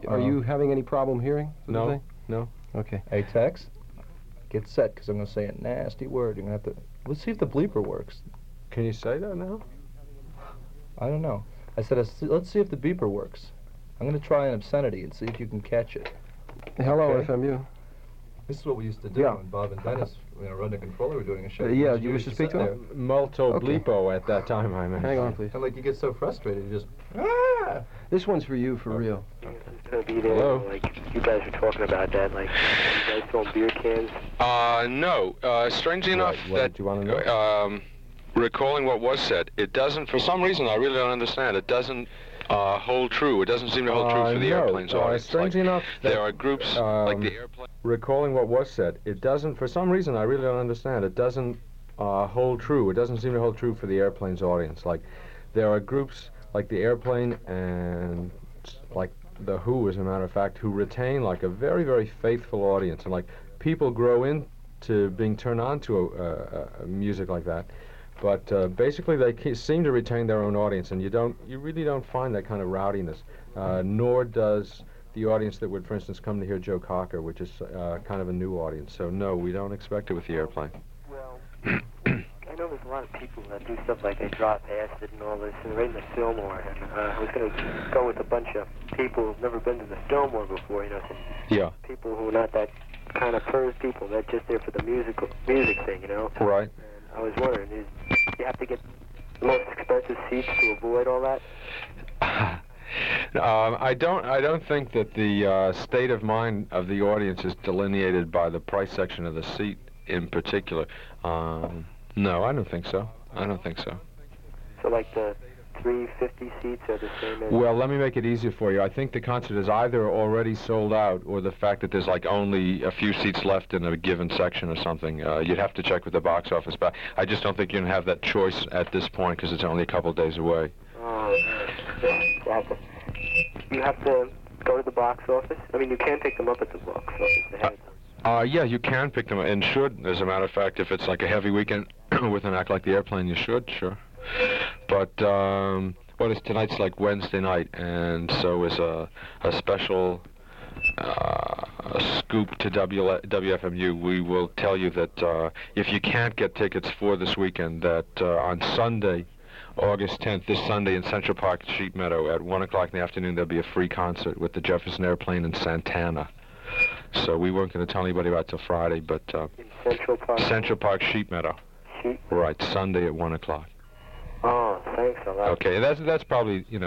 Are you having any problem hearing? No, no. Okay. Hey, Tex, get set, because I'm going to say a nasty word. You're going to have to... Let's see if the bleeper works. Can you say that now? I don't know. I said, let's see if the beeper works. I'm going to try an obscenity and see if you can catch it. Hello, Okay. FMU. This is what we used to do when Bob and Dennis, run the controller, were doing a show. Yeah, do you wish to speak to him? Molto bleepo at that time, I mean. Hang on, please. And like you get so frustrated, you just, ah! This one's for you, for real. Gonna be there. Hello? Like you guys were talking about that, like you guys throwing beer cans. No. Strangely enough, What do you want to know? Recalling what was said, it doesn't, for some reason, I really don't understand, it doesn't hold true. It doesn't seem to hold true for the airplane's audience. Strangely enough, there are groups like the airplane. Recalling what was said, it doesn't, for some reason, I really don't understand, it doesn't hold true. It doesn't seem to hold true for the airplane's audience. Like, there are groups like the airplane and like the Who, as a matter of fact, who retain like a very, very faithful audience, and like people grow into being turned on to a music like that. But basically, they seem to retain their own audience, and you really don't find that kind of rowdiness. Nor does the audience that would, for instance, come to hear Joe Cocker, which is kind of a new audience. So no, we don't expect it with the airplane. Well, I know there's a lot of people that do stuff like they drop acid and all this, and right in the Fillmore. And I was going to go with a bunch of people who've never been to the Fillmore before, some people who are not that kind of purse people, they're just there for the music thing, Right. And I was wondering, do you have to get the most expensive seats to avoid all that? I don't think that the state of mind of the audience is delineated by the price section of the seat in particular. No, I don't think so. I don't think so. So like the 350 seats are the same as... Well, let me make it easier for you. I think the concert is either already sold out, or the fact that there's like only a few seats left in a given section or something. You'd have to check with the box office, but I just don't think you're going to have that choice at this point because it's only a couple of days away. Oh, you have to go to the box office? I mean, you can pick them up at the box office ahead of time. Yeah, you can pick them up, and should, as a matter of fact, if it's like a heavy weekend with an act like the airplane, you should, sure. But, tonight's like Wednesday night, and so is a special scoop to WFMU. We will tell you that if you can't get tickets for this weekend, that on Sunday, August 10th, this Sunday in Central Park, Sheep Meadow, at 1 o'clock in the afternoon, there'll be a free concert with the Jefferson Airplane and Santana. So we weren't going to tell anybody about it till Friday, but... in Central Park? Central Park, Sheep Meadow. Right, Sunday at 1 o'clock. Oh, thanks a lot. Okay, that's probably, who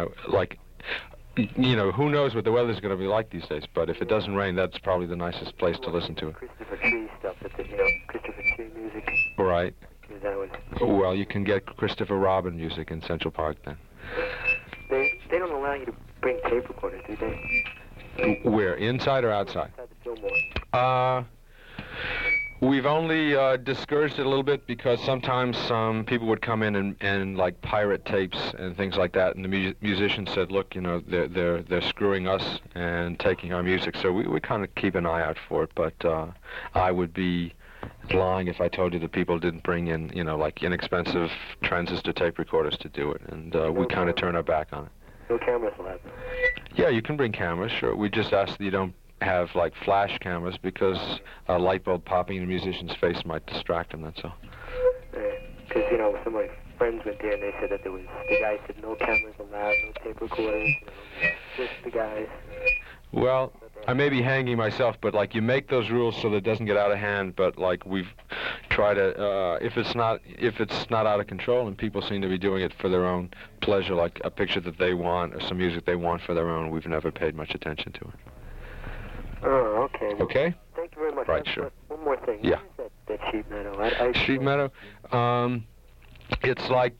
knows what the weather's going to be like these days, but if it doesn't rain, that's probably the nicest place to listen to it. Christopher Tree stuff, Christopher Tree music. Right. That was... Well, you can get Christopher Robin music in Central Park then. They don't allow you to bring tape recorders, do they? Where, inside or outside? Inside the Fillmore. We've only discouraged it a little bit because sometimes some people would come in and like pirate tapes and things like that, and the musicians said, look, they're screwing us and taking our music, so we kind of keep an eye out for it, but I would be lying if I told you that people didn't bring in, like inexpensive transistor tape recorders to do it, and we kind of turn our back on it. No cameras allowed? Yeah, you can bring cameras, sure. We just ask that you don't have like flash cameras because a light bulb popping in a musician's face might distract them, that's all. Because, some of my friends went there and they said that the guy said no cameras allowed, no tape recorders, just the guys. Well, I may be hanging myself, but like you make those rules so that it doesn't get out of hand, but like we've tried to, if it's not out of control and people seem to be doing it for their own pleasure, like a picture that they want or some music they want for their own, we've never paid much attention to it. Oh, okay. Well, okay? Thank you very much. Right, sure. One more thing. Yeah. What is that Sheep Meadow? Sheep Meadow? It's like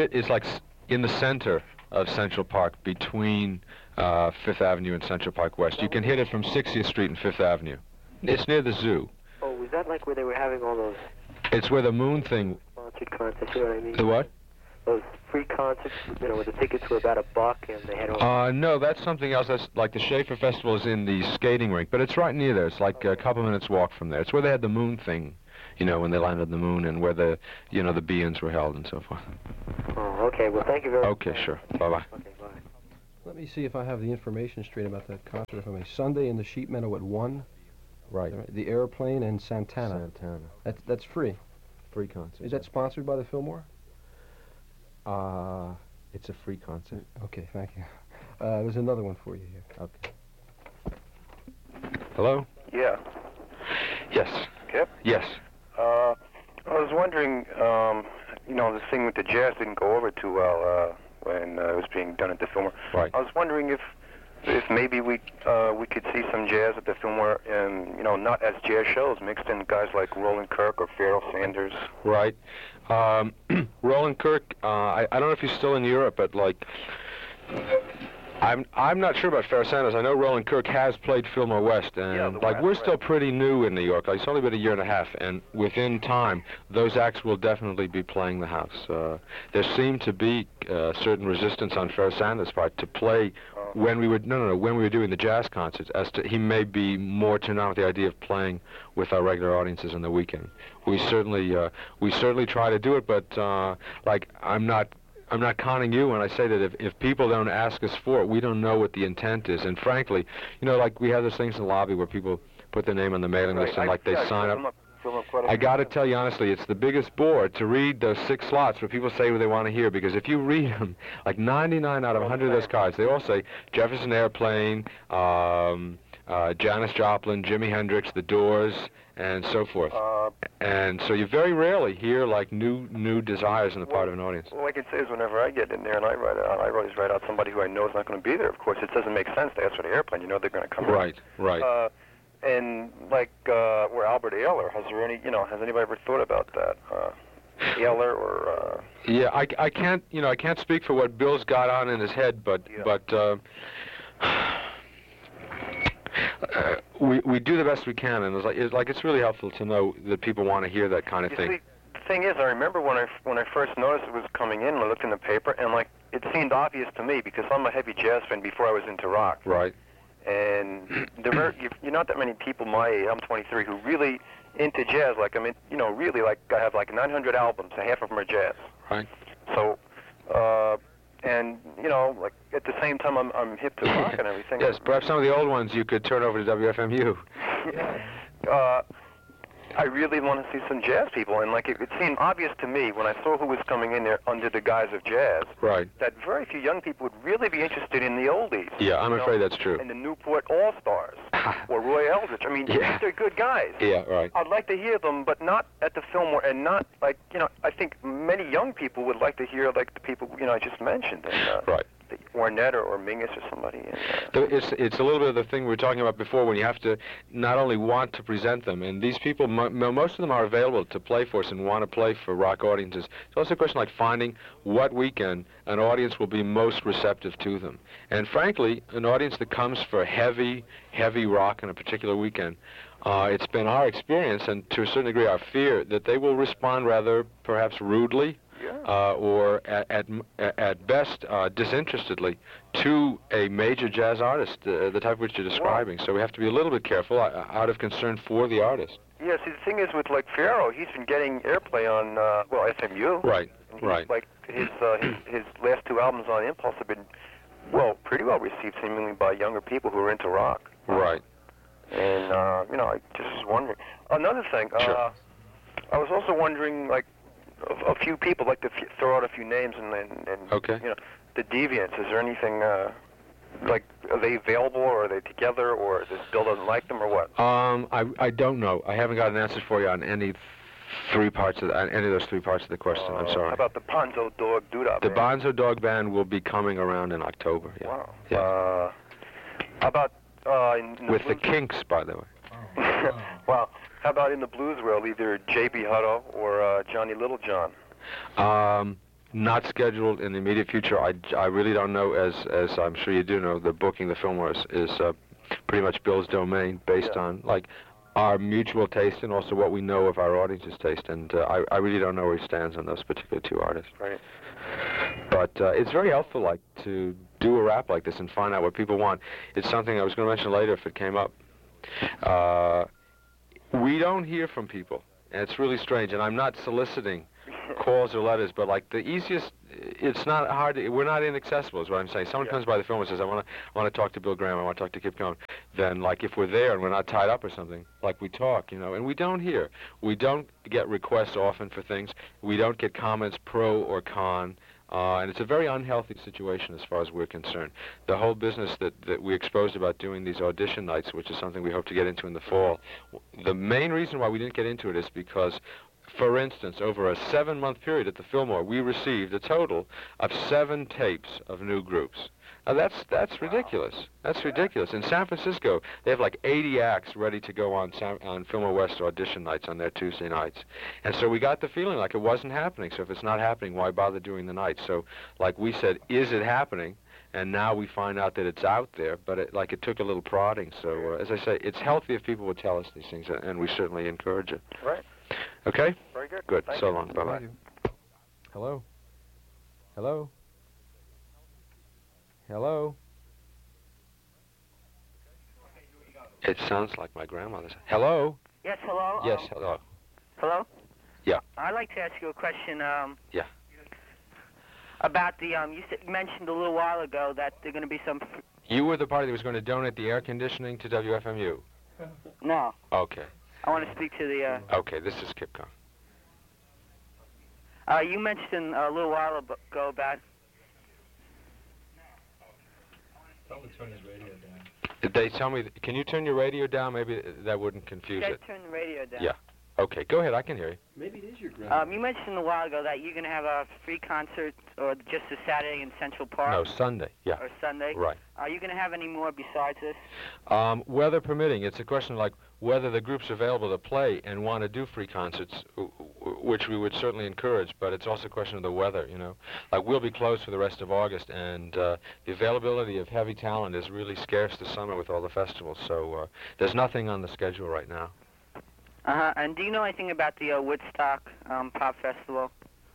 in the center of Central Park between Fifth Avenue and Central Park West. You can hit it from 60th Street and Fifth Avenue. It's near the zoo. Oh, was that like where they were having all those... It's where the moon thing... Sponsored contests, you know what I mean? The what? Those free concerts, where the tickets were about $1 and they had all... No, that's something else. That's like the Schaefer Festival is in the skating rink, but it's right near there. It's like a couple minutes walk from there. It's where they had the moon thing, when they landed on the moon, and where the, the be-ins were held and so forth. Oh, okay. Well, thank you very much. Okay, sure. Bye-bye. Okay, bye. Let me see if I have the information straight about that concert. If I may, Sunday in the Sheep Meadow at 1. Right. The Airplane and Santana. That's free. Free concert. Is that sponsored by the Fillmore? It's a free concert. Okay, thank you. There's another one for you here. Okay. Hello? Yeah. Yes. Kip? Yes. I was wondering, this thing with the jazz didn't go over too well when it was being done at the Fillmore. Right. I was wondering if maybe we could see some jazz at the Fillmore, and not as jazz shows, mixed in guys like Roland Kirk or Pharoah Sanders. Right. Roland Kirk, I don't know if he's still in Europe, but like, I'm not sure about Pharoah Sanders. I know Roland Kirk has played Fillmore West, and we're still pretty new in New York. Like, it's only been a year and a half, and within time, those acts will definitely be playing the house. There seemed to be certain resistance on Pharoah Sanders' part to play when we were when we were doing the jazz concerts. As to he may be more turned on with the idea of playing with our regular audiences on the weekend. We certainly try to do it, but I'm not conning you when I say that if people don't ask us for it, we don't know what the intent is. And frankly, like we have those things in the lobby where people put their name on the mailing list and they sign up. I got to tell you honestly, it's the biggest bore to read those 6 slots where people say what they want to hear, because if you read them, like 99 out of 100 of those cards, they all say Jefferson Airplane, Janis Joplin, Jimi Hendrix, The Doors, and so forth. And so you very rarely hear like new desires on the part of an audience. All I can say is whenever I get in there and I always write out somebody who I know is not going to be there. Of course, it doesn't make sense to ask for the Airplane. They're going to come. Right. And like where Albert Ayler, has anybody ever thought about that? Ayler or? Yeah, I can't speak for what Bill's got on in his head, but we do the best we can, and it's really helpful to know that people want to hear that kind of thing. See, the thing is, I remember when I first noticed it was coming in, and I looked in the paper, and it seemed obvious to me because I'm a heavy jazz fan before I was into rock. Right. And you're not that many people my age. I'm 23 who really into jazz. Like I have like 900 albums, and half of them are jazz. Right. So. And at the same time, I'm hip to rock and everything. Yes, perhaps some of the old ones you could turn over to WFMU. I really want to see some jazz people, and it seemed obvious to me when I saw who was coming in there under the guise of jazz. Right. That very few young people would really be interested in the oldies. Yeah, I'm afraid that's true. And the Newport All-Stars or Roy Eldridge. I mean, they're good guys. Yeah, right. I'd like to hear them, but not at the Fillmore, and not I think many young people would like to hear the people I just mentioned. And, right. Ornette or Mingus or somebody. It's a little bit of the thing we were talking about before, when you have to not only want to present them, and these people, most of them are available to play for us and want to play for rock audiences. It's also a question like finding what weekend an audience will be most receptive to them. And frankly, an audience that comes for heavy rock on a particular weekend, it's been our experience, and to a certain degree our fear, that they will respond rather perhaps rudely, or at best disinterestedly to a major jazz artist, the type which you're describing. So we have to be a little bit careful out of concern for the artist. Yeah, see, the thing is with Pharoah, he's been getting airplay on SMU. Right. Like his last 2 albums on Impulse have been pretty well received, seemingly by younger people who are into rock. Right. And I just was wondering. Another thing, sure. I was also wondering, a few people, like to throw out a few names, and okay. The Deviants. Is there anything are they available, or are they together, or does Bill doesn't like them, or what? I don't know. I haven't got an answer for you on any of those 3 parts of the question. I'm sorry. How about the Bonzo Dog Doodah Band? The Bonzo Dog Band will be coming around in October. Yeah. Wow. Yeah. How about with the Kinks, by the way. Wow. How about in the blues world, either J.B. Hutto or Johnny Littlejohn? Not scheduled in the immediate future. I really don't know, as I'm sure you do know, the booking the Fillmore is pretty much Bill's domain, based on our mutual taste and also what we know of our audience's taste. And I really don't know where he stands on those particular 2 artists. Right. But it's very helpful, to do a rap like this and find out what people want. It's something I was going to mention later if it came up. We don't hear from people, and it's really strange, and I'm not soliciting calls or letters, but like the easiest, it's not hard. We're not inaccessible, is what I'm saying. Someone comes by the film and says, I want to talk to Bill Graham, I want to talk to Kip Cohn. Then, like, if we're there and we're not tied up or something, like we talk, you know, and we don't hear. We don't get requests often for things. We don't get comments pro or con. And it's a very unhealthy situation as far as we're concerned. The whole business that we exposed about doing these audition nights, which is something we hope to get into in the fall, the main reason why we didn't get into it is because, for instance, over a 7-month period at the Fillmore, we received a total of 7 tapes of new groups. Now that's ridiculous. That's ridiculous. In San Francisco, they have like 80 acts ready to go on Fillmore West audition nights on their Tuesday nights. And so we got the feeling like it wasn't happening. So if it's not happening, why bother doing the night? So like we said, is it happening? And now we find out that it's out there, but it took a little prodding. So as I say, it's healthy if people would tell us these things, and we certainly encourage it. Right. Okay? Very good. Good. Thank So you. long. Bye-bye. Hello? Hello? Hello? It sounds like my grandmother's. Hello? Yes, hello? Yes, hello. Hello? Yeah. I'd like to ask you a question. Yeah. About the, you mentioned a little while ago that there are going to be some... You were the party that was going to donate the air conditioning to WFMU? No. Okay. I want to speak to the... Okay, this is Kip Cohn. You mentioned a little while ago about... Tell him to turn his radio down. Did they tell me, can you turn your radio down? Maybe that wouldn't confuse You it. guys turn the radio down. Yeah. Okay, go ahead, I can hear you. Maybe it is your grandmother. You mentioned a while ago that you're going to have a free concert or just a Saturday in Central Park. No, Sunday, yeah. Or Sunday. Right. Are you going to have any more besides this? Weather permitting, it's a question like whether the group's available to play and want to do free concerts, which we would certainly encourage, but it's also a question of the weather, you know. Like, we'll be closed for the rest of August, and the availability of heavy talent is really scarce this summer with all the festivals, so there's nothing on the schedule right now. And do you know anything about the Woodstock Pop Festival?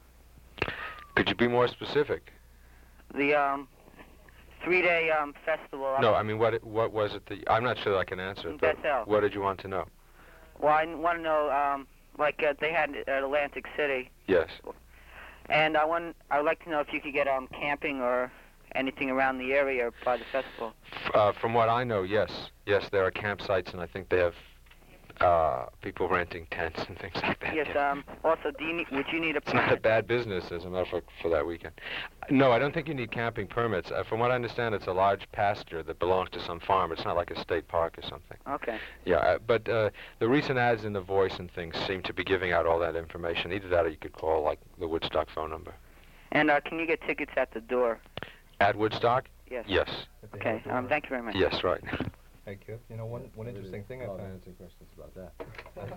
Could you be more specific? The 3-day festival. No, I mean, what was it that... I'm not sure that I can answer it, but Bethel. what did you want to know? Well, I want to know, they had it at Atlantic City. Yes. And I would like to know if you could get camping or anything around the area by the festival. From what I know, yes. Yes, there are campsites, and I think they have people renting tents and things like that. Yes, yeah. Also, would you need a It's permit? not a bad business, as a matter of fact, for that weekend. No, I don't think you need camping permits. From what I understand, it's a large pasture that belongs to some farm. It's not like a state park or something. Okay. Yeah, but the recent ads in The Voice and things seem to be giving out all that information. Either that or you could call, like, the Woodstock phone number. And can you get tickets at the door? At Woodstock? Yes. Yes. Okay, thank you very much. Yes, right. Hey, Kip, you know, one interesting thing I found. Answering questions about that.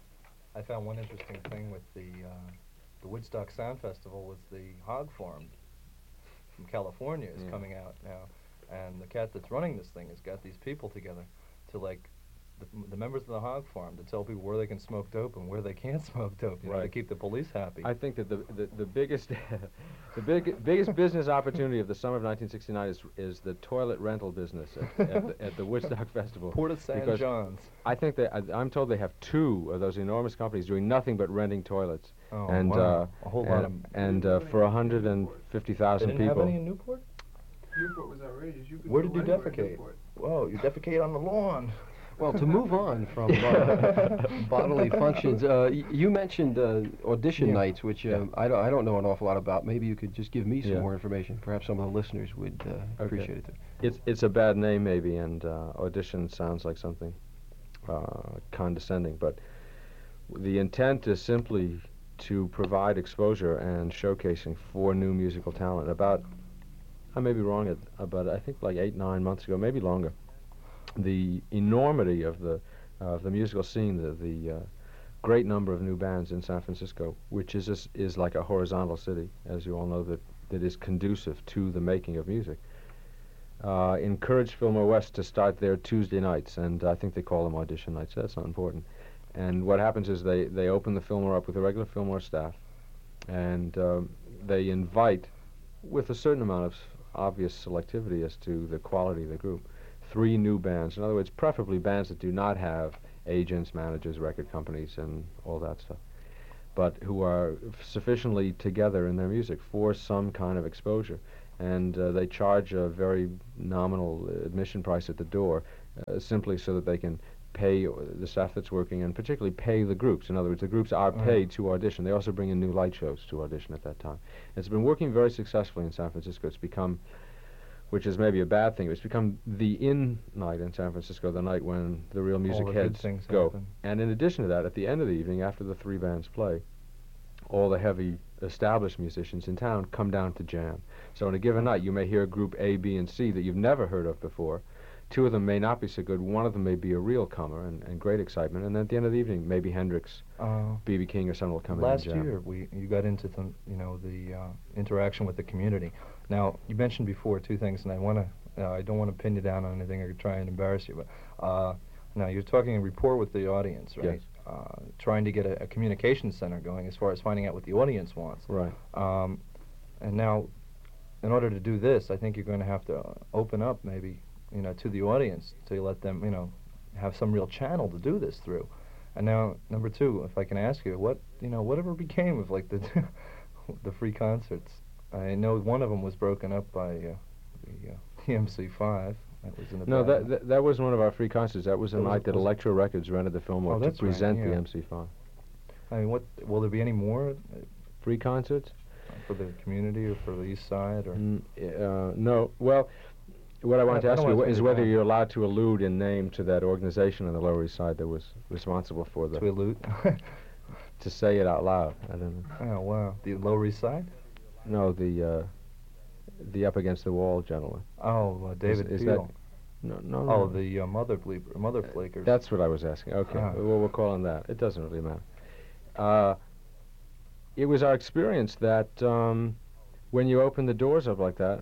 I found one interesting thing with the Woodstock Sound Festival was the Hog Farm from California is coming out now, and the cat that's running this thing has got these people together to, like, the members of the Hog Farm to tell people where they can smoke dope and where they can't smoke dope, you know, to keep the police happy. I think that the biggest biggest business opportunity of the summer of 1969 is the toilet rental business at the Woodstock Festival. Port of St. Because John's. I think I'm told they have 2 of those enormous companies doing nothing but renting toilets. Oh, and wow. A whole lot of... and for 150,000 They didn't people. have any in Newport? Newport was outrageous. Where did you defecate? Whoa, you defecate on the lawn. Well, to move on from bodily functions, you mentioned audition nights, which I don't know an awful lot about. Maybe you could just give me some more information. Perhaps some of the listeners would appreciate it too. It's a bad name maybe, and audition sounds like something condescending, but the intent is simply to provide exposure and showcasing for new musical talent. I may be wrong, but I think like 8-9 months ago, maybe longer, the enormity of the musical scene, the great number of new bands in San Francisco, which is like a horizontal city, as you all know, that is conducive to the making of music, encouraged Fillmore West to start their Tuesday nights, and I think they call them audition nights. That's not important. And what happens is they open the Fillmore up with a regular Fillmore staff, and they invite, with a certain amount of obvious selectivity as to the quality of the group, 3 new bands. In other words, preferably bands that do not have agents, managers, record companies, and all that stuff. but who are sufficiently together in their music for some kind of exposure. And they charge a very nominal admission price at the door, simply so that they can pay the staff that's working, and particularly pay the groups. In other words, the groups are paid to audition. They also bring in new light shows to audition at that time. It's been working very successfully in San Francisco. It's become, which is maybe a bad thing, it's become the in night in San Francisco, the night when the real music heads go. Happen. And in addition to that, at the end of the evening, after the three bands play, all the heavy established musicians in town come down to jam. So on a given night, you may hear group A, B, and C that you've never heard of before. Two of them may not be so good. One of them may be a real comer and great excitement. And then at the end of the evening, maybe Hendrix, B.B. King, or someone will come in and jam. Last year, you got into the interaction with the community. Now, you mentioned before two things, and I don't want to pin you down on anything or try and embarrass you, but now you're talking a rapport with the audience, right? Yes. Trying to get a communication center going as far as finding out what the audience wants. Right. And now, in order to do this, I think you're going to have to open up maybe, to the audience to let them, have some real channel to do this through. And now, number two, if I can ask you, whatever became of like the the free concerts? I know one of them was broken up by the MC5. That was in the No, that wasn't one of our free concerts. That was a night that Electro Records rented the Fillmore to present the MC5. I mean, will there be any more free concerts for the community or for the East Side? Or no. Well, what I wanted to ask you is whether you're allowed to allude in name to that organization on the Lower East Side that was responsible for the... To allude? To say it out loud. I don't know. Oh, wow. The Lower East Side? No, the Up Against the Wall gentleman. Oh, David is Peel. That, no. Oh, the Mother Flakers. That's what I was asking. Okay, well, we'll call on that. It doesn't really matter. It was our experience that when you open the doors up like that,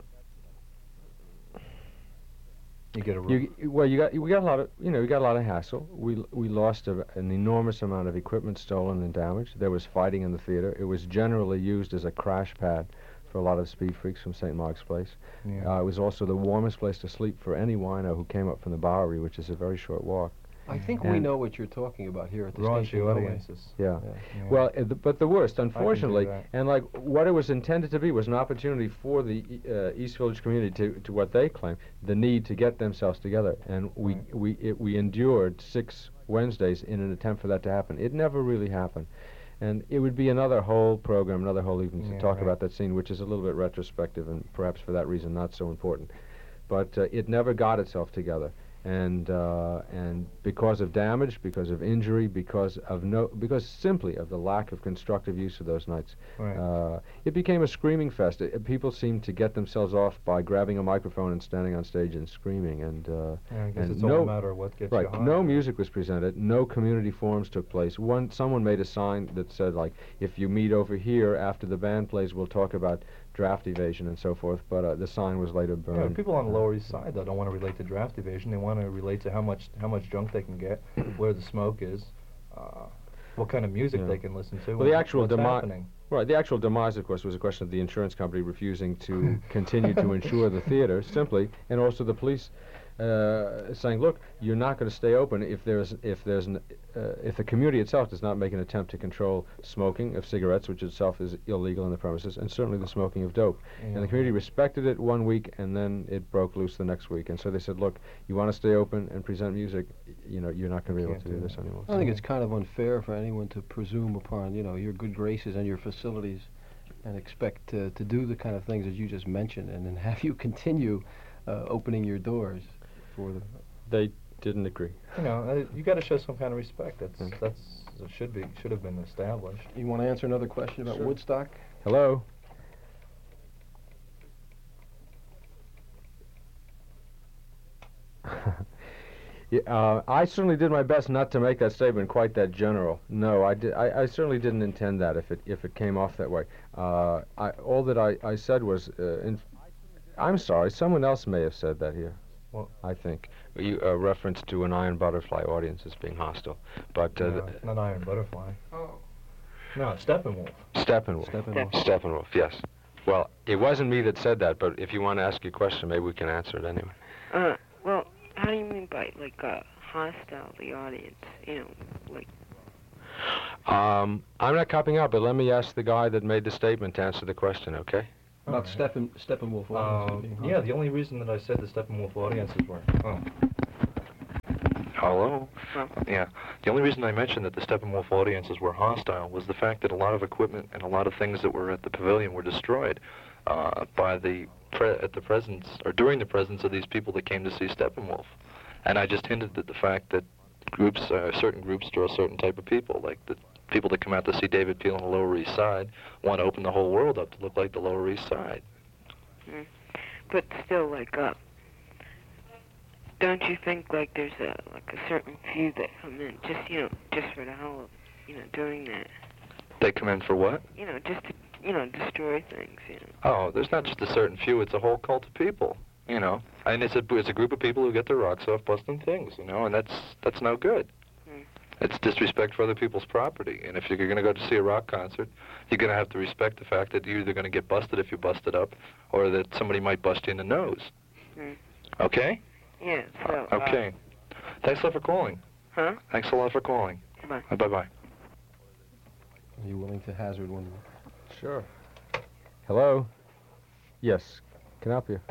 you get a we got a lot of we got a lot of hassle. We lost an enormous amount of equipment stolen and damaged. There was fighting in the theater. It was generally used as a crash pad for a lot of speed freaks from St. Mark's Place. Yeah. It was also the warmest place to sleep for any wino who came up from the Bowery, which is a very short walk. I think we know what you're talking about here at the station. Raunchy audiences. Yeah. Well, but the worst, unfortunately, and like what it was intended to be was an opportunity for the East Village community to what they claim, the need to get themselves together. And we endured 6 Wednesdays in an attempt for that to happen. It never really happened. And it would be another whole program, another whole evening to talk about that scene, which is a little bit retrospective and perhaps for that reason not so important. But it never got itself together. And because of damage, because of injury, because simply of the lack of constructive use of those nights, it became a screaming fest. People seemed to get themselves off by grabbing a microphone and standing on stage and screaming. And I guess it's all a matter of what gets you high. No music was presented. No community forums took place. Someone made a sign that said, like, if you meet over here after the band plays, we'll talk about draft evasion and so forth, but the sign was later burned. Yeah, people on the Lower East Side, though, don't want to relate to draft evasion. They want to relate to how much junk they can get, where the smoke is, what kind of music they can listen to. Well, the actual happening. Right, the actual demise, of course, was a question of the insurance company refusing to continue to insure the theater, simply, and also the police saying, look, you're not going to stay open if the community itself does not make an attempt to control smoking of cigarettes, which itself is illegal in the premises, and certainly the smoking of dope. And the community respected it 1 week, and then it broke loose the next week. And so they said, look, you want to stay open and present music, you're not going to be able to do this anymore. I think it's kind of unfair for anyone to presume upon, your good graces and your facilities and expect to do the kind of things that you just mentioned and then have you continue opening your doors for them. They didn't agree. You got to show some kind of respect. That should have been established. You want to answer another question about Woodstock? Hello. I certainly did my best not to make that statement quite that general. No, I certainly didn't intend that if it came off that way. All that I said was, I'm sorry, someone else may have said that here. Well, I think you reference to an Iron Butterfly audience as being hostile, but not Iron Butterfly. Oh, no, Steppenwolf. Steppenwolf. Yes. Well, it wasn't me that said that, but if you want to ask your question, maybe we can answer it anyway. Well, how do you mean by hostile the audience? I'm not copying out, but let me ask the guy that made the statement to answer the question, okay? About Steppenwolf audiences. Yeah, the only reason that I said the Steppenwolf audiences were... Oh. Hello? Yeah. The only reason I mentioned that the Steppenwolf audiences were hostile was the fact that a lot of equipment and a lot of things that were at the pavilion were destroyed during the presence of these people that came to see Steppenwolf. And I just hinted at the fact that certain groups draw certain type of people, like the people that come out to see David Peel on the Lower East Side want to open the whole world up to look like the Lower East Side. But still, like, don't you think, like, there's a certain few that come in just for the hell of, doing that? They come in for what? Just to, destroy things, Oh, there's not just a certain few, it's a whole cult of people, and it's a group of people who get their rocks off busting things, and that's no good. It's disrespect for other people's property, and if you're going to go to see a rock concert, you're going to have to respect the fact that you're either going to get busted if you bust it up, or that somebody might bust you in the nose. Okay? Yeah, so... Okay. Thanks a lot for calling. Huh? Thanks a lot for calling. Bye. Bye-bye. Are you willing to hazard one? Sure. Hello? Yes. Can I help you?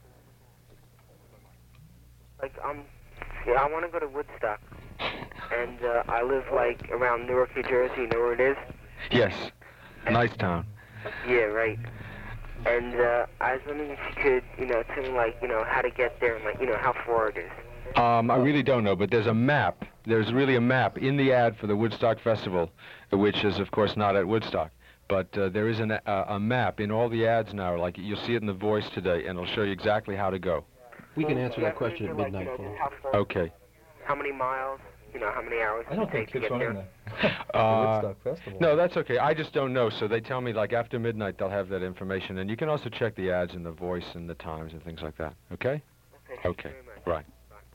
Like, I want to go to Woodstock. And, I live, like, around Newark, New Jersey. You know where it is? Yes. Nice town. Yeah, right. And, I was wondering if you could, tell me, like, how to get there and, like, how far it is. I really don't know, but there's a map. There's really a map in the ad for the Woodstock Festival, which is, of course, not at Woodstock. But there is a map in all the ads now. Like, you'll see it in The Voice today, and it'll show you exactly how to go. We can answer that question at midnight. Okay. How many miles? How many hours I don't think to Kip's get running there? the Woodstock Festival. No, that's okay. I just don't know. So they tell me, like, after midnight, they'll have that information. And you can also check the ads in The Voice and The Times and things like that. Okay? Okay. Right.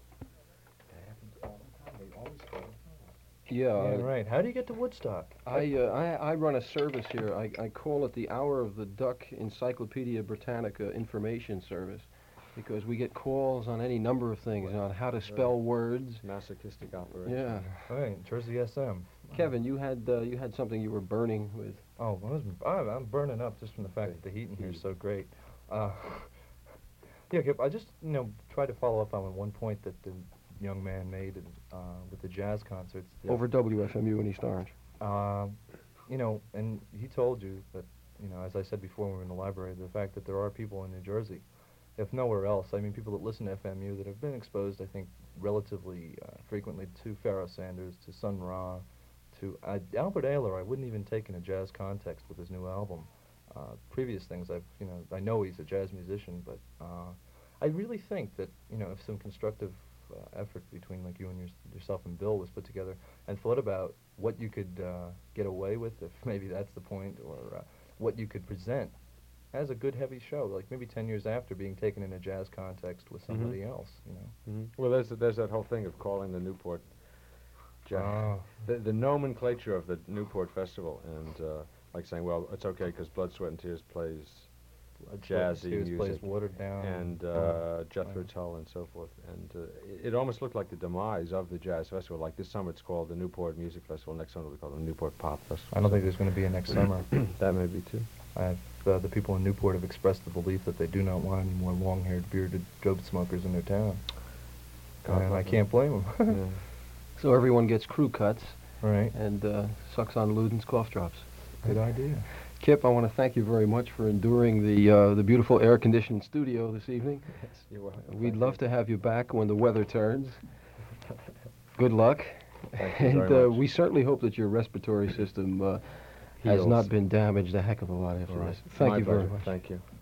Yeah, right. How do you get to Woodstock? I run a service here. I call it the Hour of the Duck Encyclopedia Britannica Information Service, because we get calls on any number of things, on how to spell words. Masochistic operation. Yeah. Right, Jersey SM. Kevin, you had something you were burning with. Oh, I'm burning up just from the fact that the heat in here is so great. Yeah, Kip, I just try to follow up on one point that the young man made with the jazz concerts. Over WFMU in East Orange. And he told you that, as I said before when we were in the library, the fact that there are people in New Jersey, if nowhere else, I mean, people that listen to FMU that have been exposed, I think, relatively frequently to Pharoah Sanders, to Sun Ra, to Albert Ayler. I wouldn't even take in a jazz context with his new album. Previous things, I know he's a jazz musician, but I really think that, if some constructive effort between, like, you and yourself and Bill was put together and thought about what you could get away with, if maybe that's the point, or what you could present as a good heavy show, like maybe 10 years after being taken in a jazz context with somebody else, Well, there's that whole thing of calling the Newport jazz. The nomenclature of the Newport Festival, and like saying, well, it's okay because Blood, Sweat and Tears plays jazzy music, plays watered down, and Jethro Tull and so forth, and it almost looked like the demise of the jazz festival. Like this summer, it's called the Newport Music Festival. Next summer, it'll be called the Newport Pop Festival. I don't think there's going to be a next summer. That may be too. The people in Newport have expressed the belief that they do not want any more long-haired, bearded dope smokers in their town. And I can't blame them. Yeah. So everyone gets crew cuts, right? And sucks on Luden's cough drops. Good idea. Kip, I want to thank you very much for enduring the beautiful air-conditioned studio this evening. Yes, you're welcome. We'd love to have you back when the weather turns. Good luck. Thank you And very much. we certainly hope that your respiratory system has Heals. not been damaged a heck of a lot after All right. this. Thank My you very pleasure. much. Thank you.